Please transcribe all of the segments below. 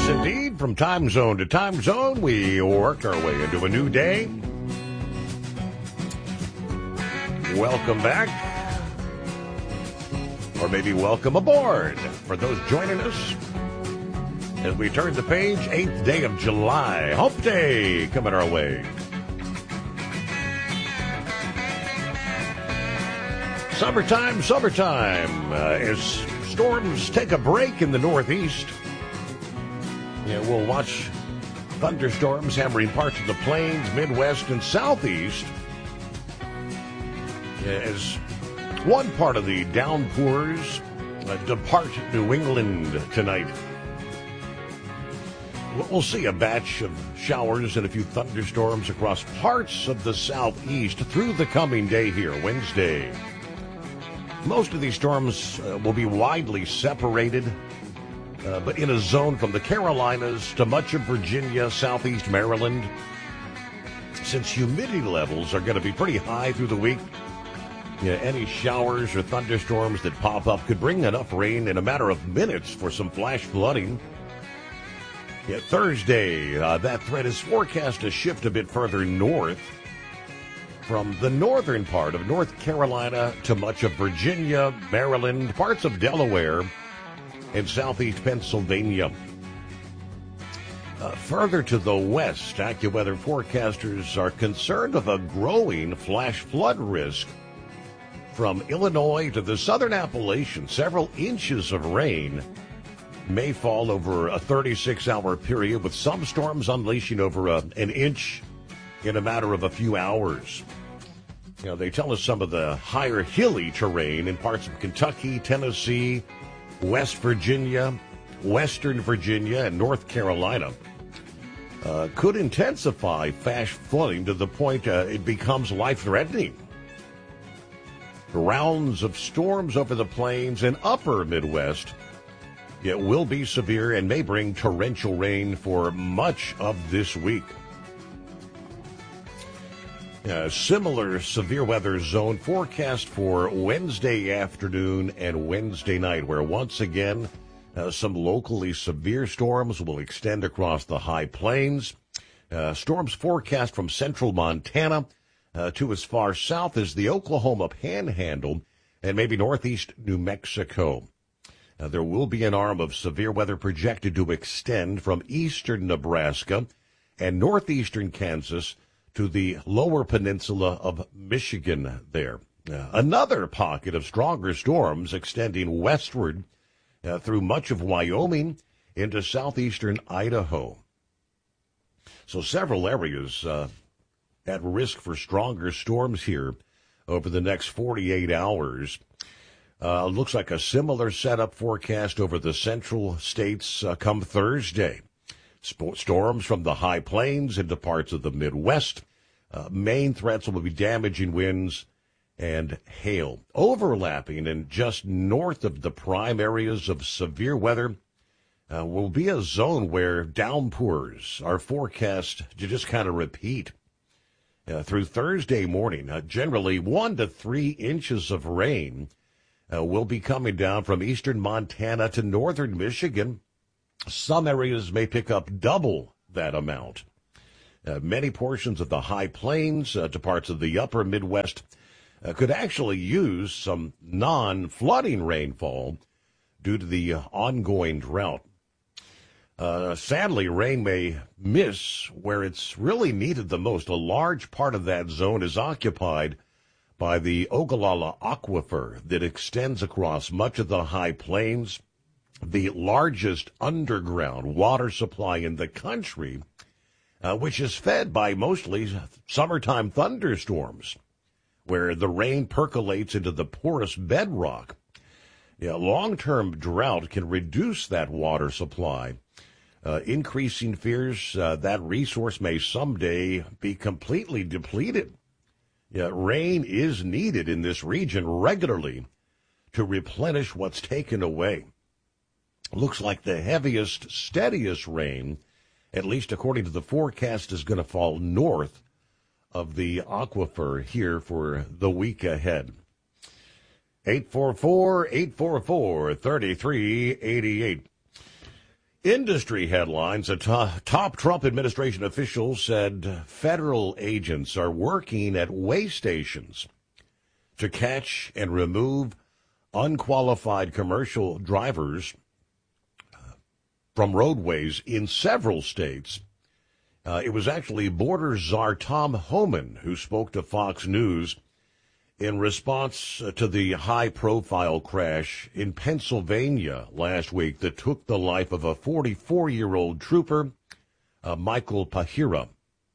Yes, indeed. From time zone to time zone, we work our way into a new day. Welcome back. Or maybe welcome aboard for those joining us as we turn the page. 8th day of July. Hump Day coming our way. Summertime. As storms take a break in the Northeast, we'll watch thunderstorms hammering parts of the plains, Midwest, and Southeast as one part of the downpours depart New England tonight. We'll see a batch of showers and a few thunderstorms across parts of the Southeast through the coming day here, Wednesday. Most of these storms will be widely separated, but in a zone from the Carolinas to much of Virginia, southeast Maryland. Since humidity levels are going to be pretty high through the week, any showers or thunderstorms that pop up could bring enough rain in a matter of minutes for some flash flooding. Thursday, that threat is forecast to shift a bit further north from the northern part of North Carolina to much of Virginia, Maryland, parts of Delaware, and southeast Pennsylvania. Further to the west, AccuWeather forecasters are concerned of a growing flash flood risk from Illinois to the southern Appalachians. Several inches of rain may fall over a 36-hour period, with some storms unleashing over an inch in a matter of a few hours. They tell us some of the higher hilly terrain in parts of Kentucky, Tennessee, West Virginia, Western Virginia, and North Carolina could intensify flash flooding to the point it becomes life-threatening. Rounds of storms over the plains and upper Midwest will be severe and may bring torrential rain for much of this week. Similar severe weather zone forecast for Wednesday afternoon and Wednesday night, where once again some locally severe storms will extend across the high plains. Storms forecast from central Montana to as far south as the Oklahoma Panhandle and maybe northeast New Mexico. There will be an arm of severe weather projected to extend from eastern Nebraska and northeastern Kansas to the lower peninsula of Michigan there. Another pocket of stronger storms extending westward through much of Wyoming into southeastern Idaho. So several areas at risk for stronger storms here over the next 48 hours. Looks like a similar setup forecast over the central states come Thursday. Storms from the high plains into parts of the Midwest. Main threats will be damaging winds and hail. Overlapping and just north of the prime areas of severe weather will be a zone where downpours are forecast to just kind of repeat. Through Thursday morning, generally 1 to 3 inches of rain will be coming down from eastern Montana to northern Michigan. Some areas may pick up double that amount. Many portions of the high plains to parts of the upper Midwest could actually use some non-flooding rainfall due to the ongoing drought. Sadly, rain may miss where it's really needed the most. A large part of that zone is occupied by the Ogallala Aquifer that extends across much of the high plains, the largest underground water supply in the country, which is fed by mostly summertime thunderstorms, where the rain percolates into the porous bedrock. Long-term drought can reduce that water supply, increasing fears that resource may someday be completely depleted. Rain is needed in this region regularly to replenish what's taken away. Looks like the heaviest, steadiest rain, at least according to the forecast, is going to fall north of the aquifer here for the week ahead. 844-844-3388. Industry headlines. A top Trump administration official said federal agents are working at weigh stations to catch and remove unqualified commercial drivers from roadways in several states. It was actually border czar Tom Homan who spoke to Fox News in response to the high-profile crash in Pennsylvania last week that took the life of a 44-year-old trooper, Michael Pahira.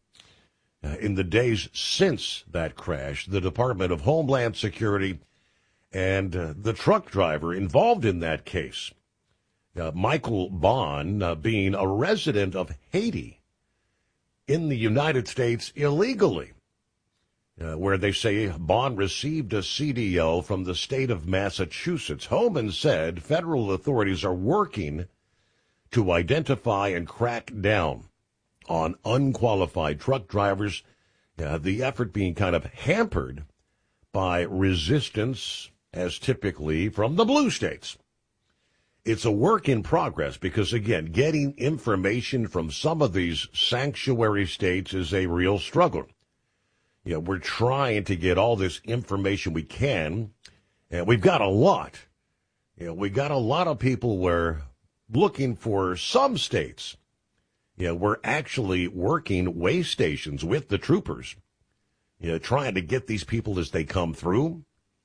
In the days since that crash, the Department of Homeland Security and the truck driver involved in that case, Michael Bond, being a resident of Haiti in the United States illegally, where they say Bond received a CDL from the state of Massachusetts. Homan said federal authorities are working to identify and crack down on unqualified truck drivers, the effort being kind of hampered by resistance, as typically from the blue states. It's a work in progress because, again, getting information from some of these sanctuary states is a real struggle. We're trying to get all this information we can, and we've got a lot. We got a lot of people we're looking for. Some states, we're actually working weigh stations with the troopers, trying to get these people as they come through.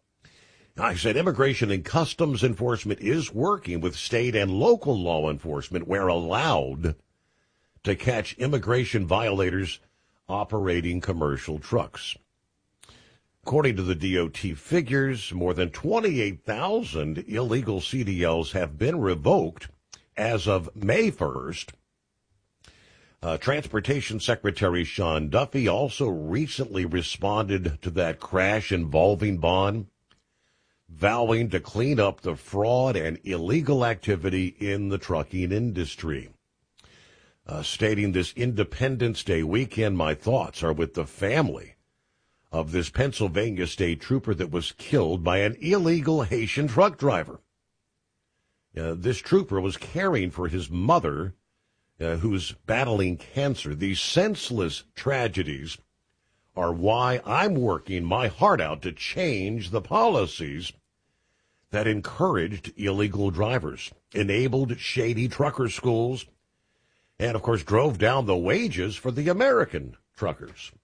I said Immigration and Customs Enforcement is working with state and local law enforcement where allowed to catch immigration violators operating commercial trucks. According to the DOT figures, more than 28,000 illegal CDLs have been revoked as of May 1st. Transportation Secretary Sean Duffy also recently responded to that crash involving Bond, vowing to clean up the fraud and illegal activity in the trucking industry. Stating this Independence Day weekend, my thoughts are with the family of this Pennsylvania state trooper that was killed by an illegal Haitian truck driver. This trooper was caring for his mother, who's battling cancer. These senseless tragedies are why I'm working my heart out to change the policies that encouraged illegal drivers, enabled shady trucker schools, and, of course, drove down the wages for the American truckers.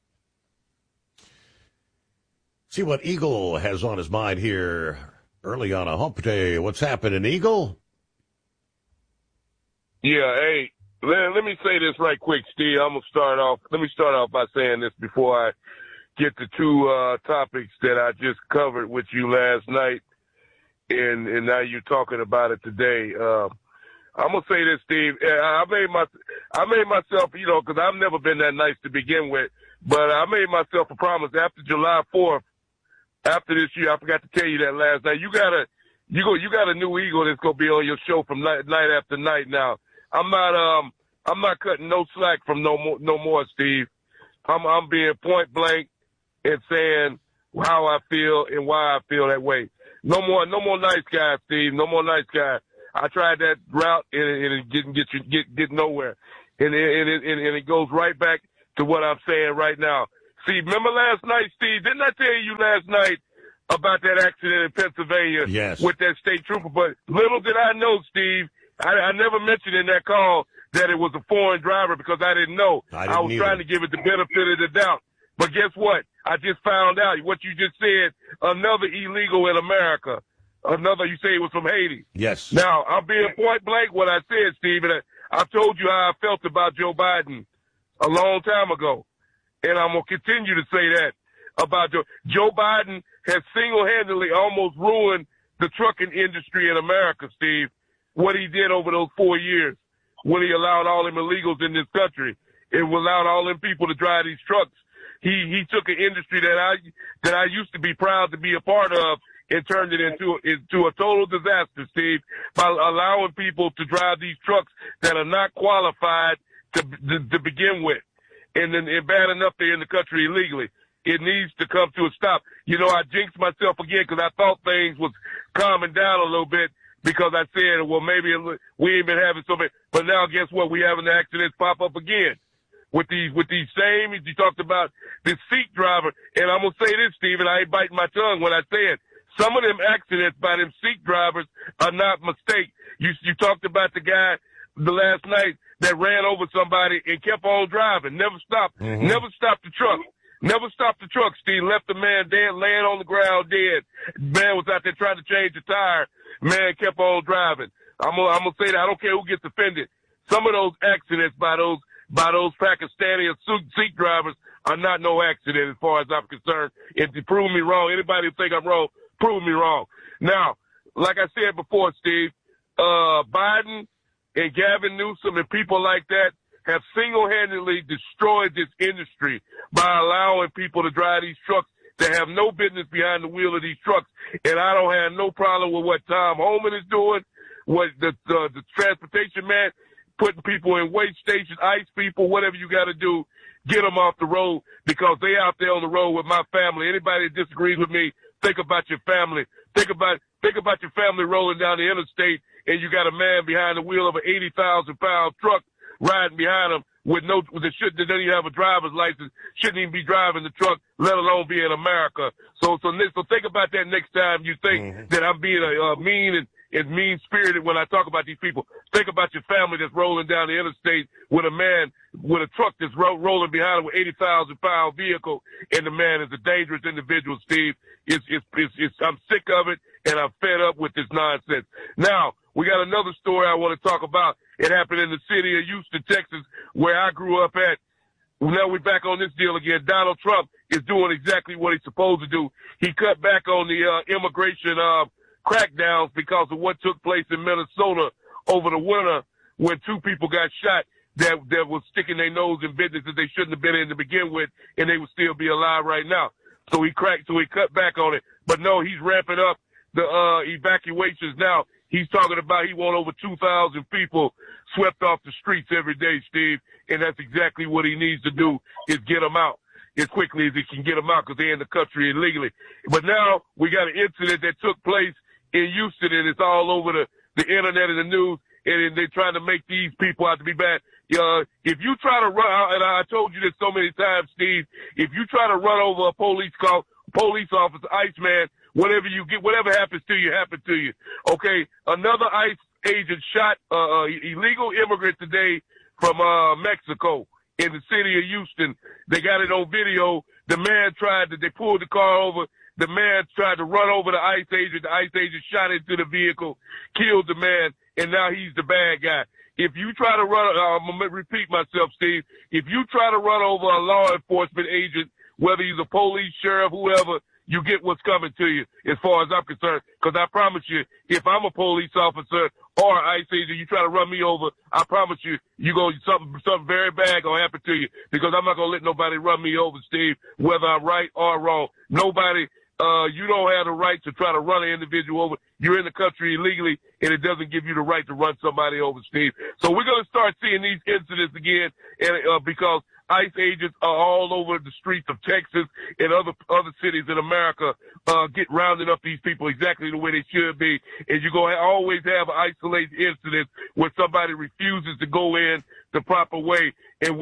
See what Eagle has on his mind here early on a hump day. What's happening, Eagle? Yeah, hey, let me say this right quick, Steve. Let me start off by saying this before I get to two topics that I just covered with you last night, and now you're talking about it today. I'm gonna say this, Steve. I made myself, because I've never been that nice to begin with, but I made myself a promise after July 4th, after this year. I forgot to tell you that last night. You got a new Eagle that's gonna be on your show from night after night. Now, I'm not cutting no slack from no more, Steve. I'm being point blank and saying how I feel and why I feel that way. No more nice guys, Steve. No more nice guys. I tried that route and it didn't get nowhere. And it goes right back to what I'm saying right now. See, remember last night, Steve? Didn't I tell you last night about that accident in Pennsylvania? Yes. With that state trooper? But little did I know, Steve, I never mentioned in that call that it was a foreign driver because I didn't know. I was trying to give it the benefit of the doubt. But guess what? I just found out what you just said, another illegal in America. Another, you say it was from Haiti. Yes. Now, I'm being point blank what I said, Steve, and I told you how I felt about Joe Biden a long time ago. And I'm going to continue to say that about Joe Biden has single-handedly almost ruined the trucking industry in America, Steve, what he did over those 4 years when he allowed all them illegals in this country and allowed all them people to drive these trucks. He took an industry that I used to be proud to be a part of and turned it into a total disaster, Steve, by allowing people to drive these trucks that are not qualified to begin with. And then bad enough they're in the country illegally. It needs to come to a stop. I jinxed myself again because I thought things was calming down a little bit. because I said, well, maybe we ain't been having so many. But now, guess what? We having the accidents pop up again with these same. You talked about this Sikh driver, and I'm gonna say this, Stephen. I ain't biting my tongue when I say it. Some of them accidents by them Sikh drivers are not mistake. You talked about the guy the last night that ran over somebody and kept on driving, never stopped, never stopped the truck. Never stopped the truck, Steve. Left the man dead, laying on the ground dead. Man was out there trying to change the tire. Man kept on driving. I'm gonna say that. I don't care who gets offended. Some of those accidents by those Pakistani or Sikh drivers are not no accident as far as I'm concerned. If you prove me wrong, anybody who think I'm wrong, prove me wrong. Now, like I said before, Steve, Biden and Gavin Newsom and people like that have single-handedly destroyed this industry by allowing people to drive these trucks that have no business behind the wheel of these trucks. And I don't have no problem with what Tom Homan is doing, what the transportation man, putting people in wait stations, ICE people, whatever you got to do, get them off the road because they out there on the road with my family. Anybody that disagrees with me, think about your family. Think about your family rolling down the interstate and you got a man behind the wheel of an 80,000-pound truck riding behind him that doesn't even have a driver's license, shouldn't even be driving the truck, let alone be in America. So think about that next time you think that I'm being mean and mean-spirited when I talk about these people. Think about your family that's rolling down the interstate with a man with a truck that's rolling behind him with 80,000-pound vehicle, and the man is a dangerous individual, Steve. I'm sick of it, and I'm fed up with this nonsense. Now, we got another story I want to talk about. It happened in the city of Houston, Texas, where I grew up at. Now we're back on this deal again. Donald Trump is doing exactly what he's supposed to do. He cut back on the immigration crackdowns because of what took place in Minnesota over the winter when two people got shot that was sticking their nose in businesses they shouldn't have been in to begin with, and they would still be alive right now. So he cut back on it. But no, he's ramping up the evacuations now. He's talking about he want over 2,000 people swept off the streets every day, Steve, and that's exactly what he needs to do is get them out as quickly as he can get them out because they're in the country illegally. But now we got an incident that took place in Houston, and it's all over the internet and the news, and they're trying to make these people out to be bad. If you try to run, and I told you this so many times, Steve, if you try to run over a police officer, ICE man, whatever happens to you, happens to you. Okay, another ICE agent shot illegal immigrant today from Mexico in the city of Houston. They got it on video. The man they pulled the car over. The man tried to run over the ICE agent. The ICE agent shot into the vehicle, killed the man, and now he's the bad guy. If you try to run, I'm going to repeat myself, Steve. If you try to run over a law enforcement agent, whether he's a police, sheriff, whoever, you get what's coming to you as far as I'm concerned. Because I promise you, if I'm a police officer or ICE agent, you try to run me over, I promise you, something very bad going to happen to you. Because I'm not going to let nobody run me over, Steve, whether I'm right or wrong. Nobody. You don't have the right to try to run an individual over. You're in the country illegally, and it doesn't give you the right to run somebody over, Steve. So we're going to start seeing these incidents again, and because ICE agents are all over the streets of Texas and other cities in America, get rounding up these people exactly the way they should be. And you're going to always have isolated incidents where somebody refuses to go in the proper way, and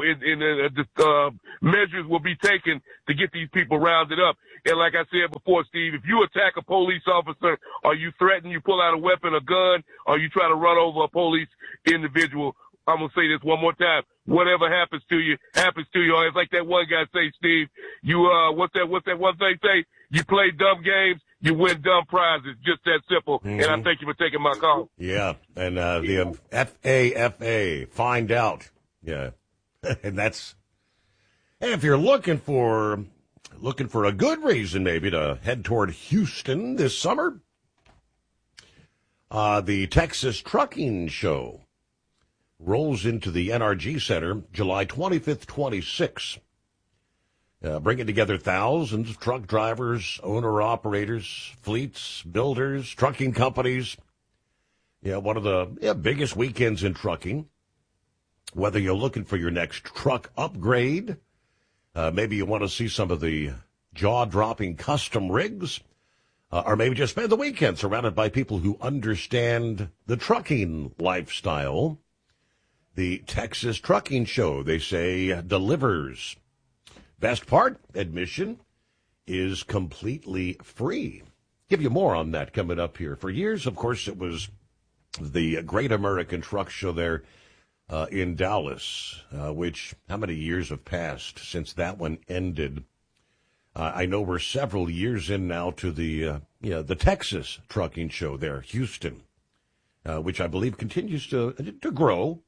measures will be taken to get these people rounded up. And like I said before, Steve, if you attack a police officer or you threaten, you pull out a weapon, a gun, or you try to run over a police individual, I'm going to say this one more time. Whatever happens to you, happens to you. It's like that one guy say, Steve, what's that one thing say? You play dumb games, you win dumb prizes. Just that simple. And I thank you for taking my call. Yeah. And the FAFA, find out. Yeah. And if you're looking for a good reason maybe to head toward Houston this summer, the Texas Trucking Show rolls into the NRG Center July 25th, 26th, bringing together thousands of truck drivers, owner-operators, fleets, builders, trucking companies. Yeah, one of the biggest weekends in trucking. Whether you're looking for your next truck upgrade, maybe you want to see some of the jaw-dropping custom rigs, or maybe just spend the weekend surrounded by people who understand the trucking lifestyle. The Texas Trucking Show, they say, delivers. Best part, admission is completely free. Give you more on that coming up here. For years, of course, it was the Great American Truck Show there in Dallas, which, how many years have passed since that one ended? I know we're several years in now to the Texas Trucking Show there, Houston, which I believe continues to grow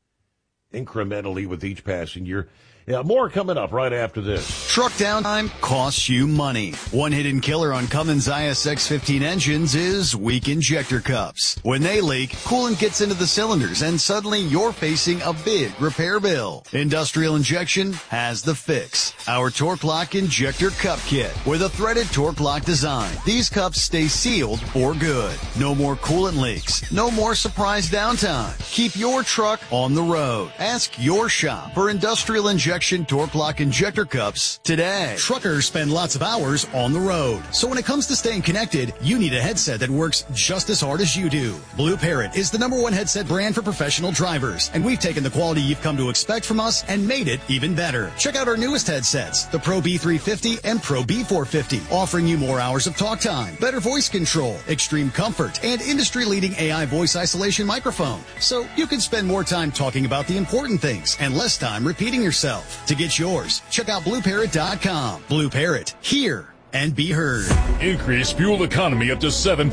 incrementally with each passing year. Yeah, more coming up right after this. Truck downtime costs you money. One hidden killer on Cummins ISX-15 engines is weak injector cups. When they leak, coolant gets into the cylinders and suddenly you're facing a big repair bill. Industrial Injection has the fix. Our Torque Lock Injector Cup Kit with a threaded Torque Lock design. These cups stay sealed for good. No more coolant leaks. No more surprise downtime. Keep your truck on the road. Ask your shop for Industrial Injection Torque Lock Injector Cups today. Truckers spend lots of hours on the road. So when it comes to staying connected, you need a headset that works just as hard as you do. Blue Parrot is the #1 headset brand for professional drivers. And we've taken the quality you've come to expect from us and made it even better. Check out our newest headsets, the Pro B350 and Pro B450, offering you more hours of talk time, better voice control, extreme comfort, and industry-leading AI voice isolation microphone. So you can spend more time talking about the important things and less time repeating yourself. To get yours, check out BlueParrot.com. Blue Parrot, hear and be heard. Increase fuel economy up to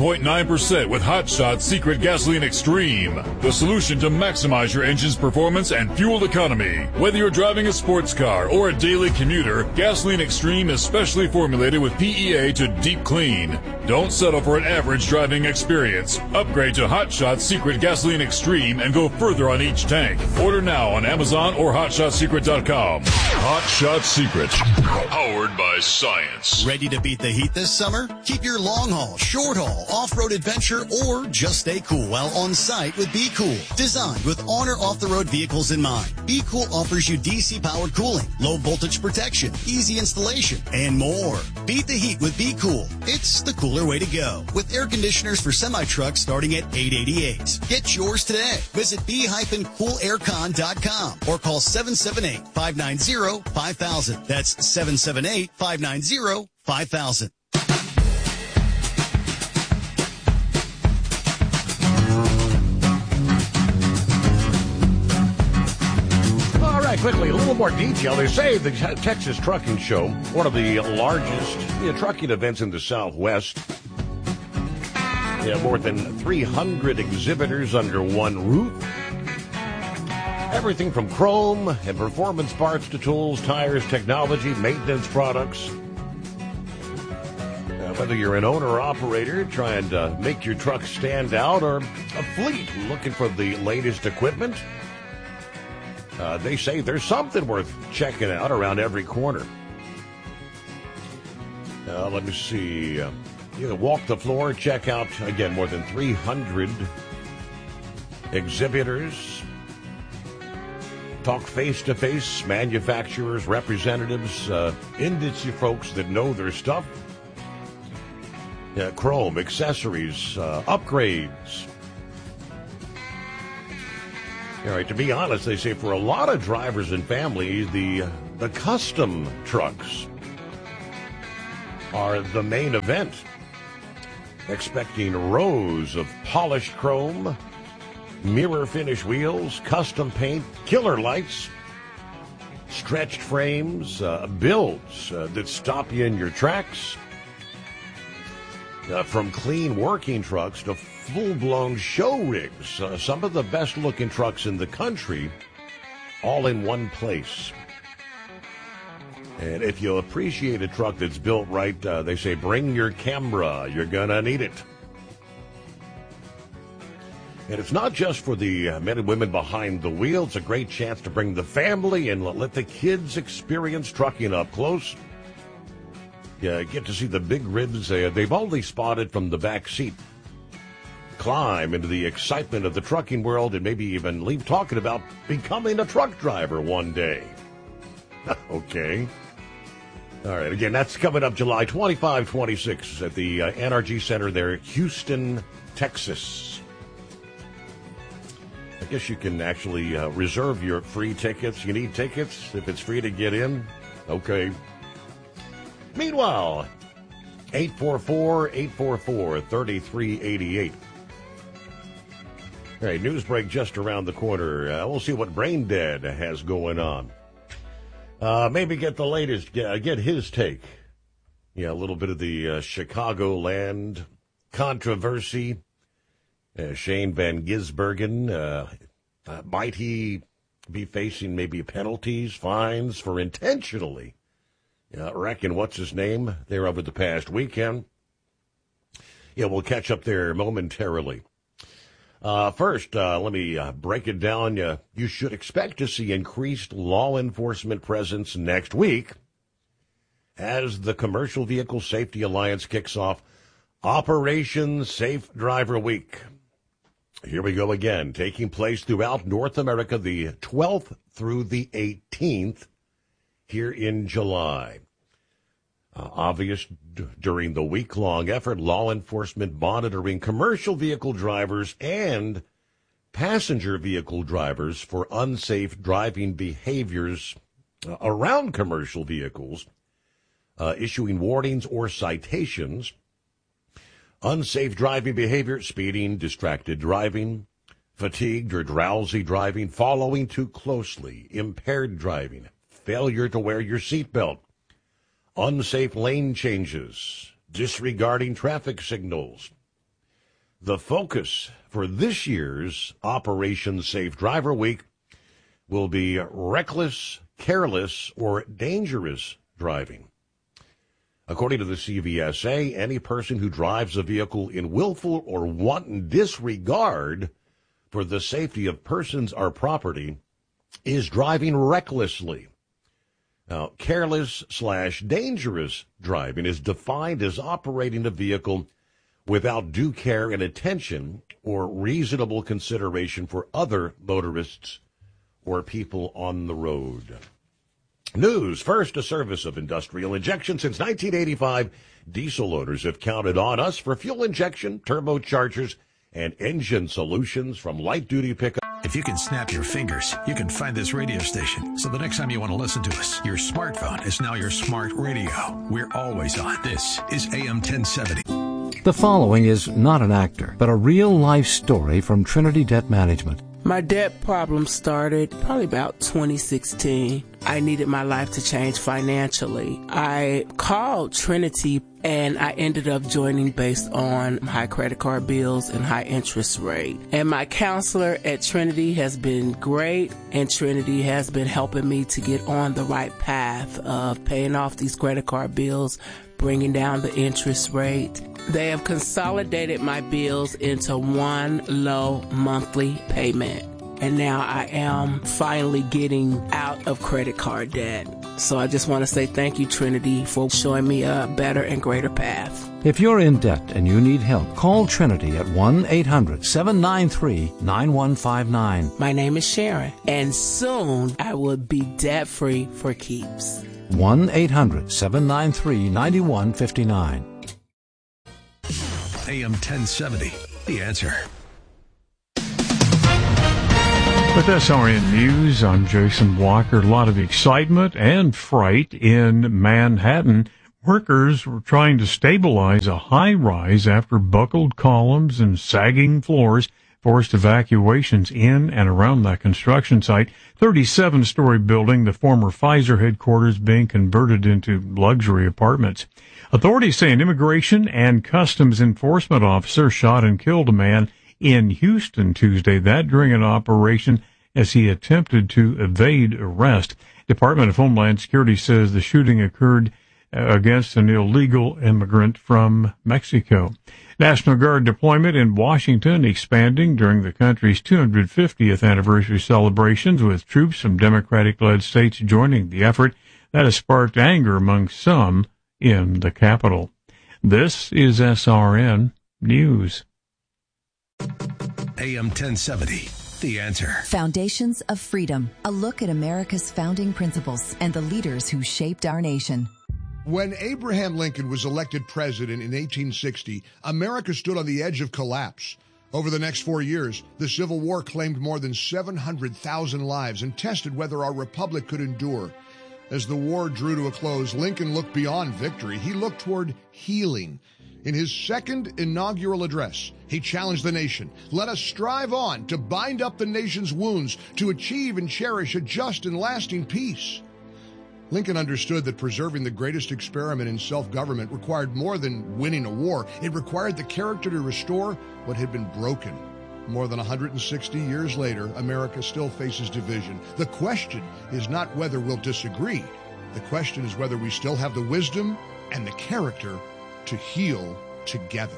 7.9% with Hot Shot Secret Gasoline Extreme. The solution to maximize your engine's performance and fuel economy. Whether you're driving a sports car or a daily commuter, Gasoline Extreme is specially formulated with PEA to deep clean. Don't settle for an average driving experience. Upgrade to Hot Shot Secret Gasoline Extreme and go further on each tank. Order now on Amazon or HotShotSecret.com. Hot Shot Secret. Powered by science. Ready to beat the heat this summer? Keep your long haul, short haul, off-road adventure, or just stay cool while on site with Be Cool. Designed with on or off-the-road vehicles in mind, Be Cool offers you DC-powered cooling, low voltage protection, easy installation, and more. Beat the heat with Be Cool. It's the cooler way to go. With air conditioners for semi-trucks starting at $888. Get yours today. Visit b-coolaircon.com or call 778-590-5000. That's 778-590-5000. All right, quickly, a little more detail. They say the Texas Trucking Show, one of the largest trucking events in the Southwest. More than 300 exhibitors under one roof. Everything from chrome and performance parts to tools, tires, technology, maintenance products. Whether you're an owner or operator trying to make your truck stand out or a fleet looking for the latest equipment, they say there's something worth checking out around every corner. Let me see. You can walk the floor, check out, again, more than 300 exhibitors. Talk face-to-face, manufacturers, representatives, industry folks that know their stuff. Chrome, accessories, upgrades. All right, to be honest, they say for a lot of drivers and families, the custom trucks are the main event. Expecting rows of polished chrome, mirror finish wheels, custom paint, killer lights, stretched frames, builds that stop you in your tracks. From clean working trucks to full-blown show rigs, some of the best-looking trucks in the country, all in one place. And if you appreciate a truck that's built right, they say bring your camera. You're going to need it. And it's not just for the men and women behind the wheel. It's a great chance to bring the family and let the kids experience trucking up close. Get to see the big rigs they've only spotted from the back seat. Climb into the excitement of the trucking world and maybe even leave talking about becoming a truck driver one day. Okay. All right, again, that's coming up July 25, 26 at the NRG Center there, Houston, Texas. I guess you can actually reserve your free tickets. You need tickets if it's free to get in? Okay. Meanwhile, 844-844-3388. All right, news break just around the corner. We'll see what Brain Dead has going on. Maybe get the latest, get his take. Yeah, a little bit of the Chicagoland controversy. Shane Van Gisbergen, might he be facing maybe penalties, fines for intentionally wrecking what's his name there over the past weekend? Yeah, we'll catch up there momentarily. First, let me break it down. You should expect to see increased law enforcement presence next week as the Commercial Vehicle Safety Alliance kicks off Operation Safe Driver Week. Here we go again, taking place throughout North America the 12th through the 18th here in July. Obvious during the week-long effort, law enforcement monitoring commercial vehicle drivers and passenger vehicle drivers for unsafe driving behaviors around commercial vehicles, issuing warnings or citations. Unsafe driving behavior, speeding, distracted driving, fatigued or drowsy driving, following too closely, impaired driving, failure to wear your seatbelt, unsafe lane changes, disregarding traffic signals. The focus for this year's Operation Safe Driver Week will be reckless, careless, or dangerous driving. According to the CVSA, any person who drives a vehicle in willful or wanton disregard for the safety of persons or property is driving recklessly. Now, careless/dangerous driving is defined as operating a vehicle without due care and attention or reasonable consideration for other motorists or people on the road. News. First, a service of Industrial Injection. Since 1985, diesel owners have counted on us for fuel injection, turbochargers, and engine solutions from light-duty pickup. If you can snap your fingers, you can find this radio station. So the next time you want to listen to us, your smartphone is now your smart radio. We're always on. This is AM 1070. The following is not an actor, but a real-life story from Trinity Debt Management. My debt problem started probably about 2016. I needed my life to change financially. I called Trinity and I ended up joining based on high credit card bills and high interest rate. And my counselor at Trinity has been great, and Trinity has been helping me to get on the right path of paying off these credit card bills, bringing down the interest rate. They have consolidated my bills into one low monthly payment. And now I am finally getting out of credit card debt. So I just want to say thank you, Trinity, for showing me a better and greater path. If you're in debt and you need help, call Trinity at 1-800-793-9159. My name is Sharon, and soon I will be debt-free for keeps. 1-800-793-9159. AM 1070, The Answer. With SRN News, I'm Jason Walker. A lot of excitement and fright in Manhattan. Workers were trying to stabilize a high-rise after buckled columns and sagging floors forced evacuations in and around that construction site. 37-story building, the former Pfizer headquarters, being converted into luxury apartments. Authorities say an immigration and customs enforcement officer shot and killed a man in Houston Tuesday, that during an operation as he attempted to evade arrest. Department of Homeland Security says the shooting occurred against an illegal immigrant from Mexico. National Guard deployment in Washington expanding during the country's 250th anniversary celebrations, with troops from Democratic-led states joining the effort. That has sparked anger among some in the capital. This is SRN News. AM 1070, The Answer. Foundations of Freedom, a look at America's founding principles and the leaders who shaped our nation. When Abraham Lincoln was elected president in 1860, America stood on the edge of collapse. Over the next 4 years, the Civil War claimed more than 700,000 lives and tested whether our republic could endure. As the war drew to a close, Lincoln looked beyond victory. He looked toward healing. In his second inaugural address, he challenged the nation. Let us strive on to bind up the nation's wounds, to achieve and cherish a just and lasting peace. Lincoln understood that preserving the greatest experiment in self-government required more than winning a war. It required the character to restore what had been broken. More than 160 years later, America still faces division. The question is not whether we'll disagree. The question is whether we still have the wisdom and the character to heal together.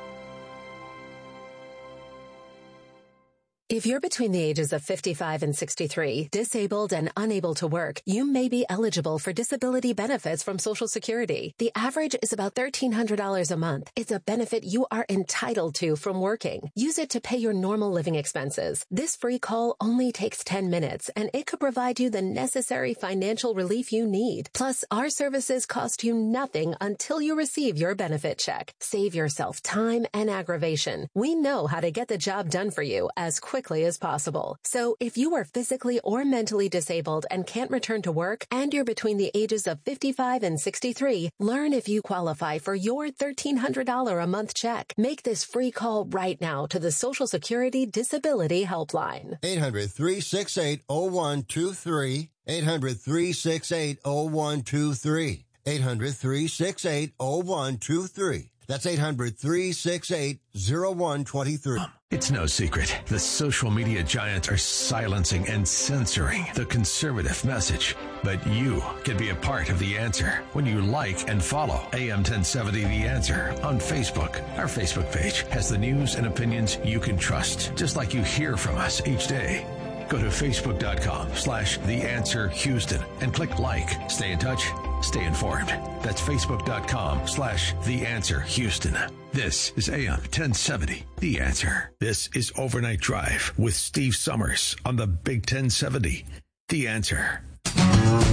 If you're between the ages of 55 and 63, disabled and unable to work, you may be eligible for disability benefits from Social Security. The average is about $1,300 a month. It's a benefit you are entitled to from working. Use it to pay your normal living expenses. This free call only takes 10 minutes, and it could provide you the necessary financial relief you need. Plus, our services cost you nothing until you receive your benefit check. Save yourself time and aggravation. We know how to get the job done for you as quickly as possible. So if you are physically or mentally disabled and can't return to work, and you're between the ages of 55 and 63, learn if you qualify for your $1,300 a month check. Make this free call right now to the Social Security Disability Helpline. 800-368-0123. 800-368-0123. 800-368-0123. That's 800-368-0123. It's no secret. The social media giants are silencing and censoring the conservative message. But you can be a part of the answer when you like and follow AM 1070 The Answer on Facebook. Our Facebook page has the news and opinions you can trust, just like you hear from us each day. Go to Facebook.com/TheAnswerHouston and click like. Stay in touch. Stay informed. That's Facebook.com/TheAnswerHouston. This is AM 1070, The Answer. This is Overnight Drive with Steve Summers on the Big 1070, The Answer.